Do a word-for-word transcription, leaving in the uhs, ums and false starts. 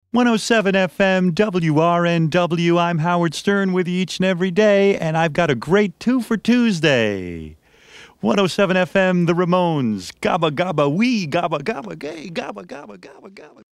one oh seven F M W R N W. I'm Howard Stern with you each and every day, and I've got a great two for Tuesday. one oh seven F M, The Ramones, Gabba Gabba Wee, Gabba Gabba Gay, Gabba Gabba Gabba Gabba.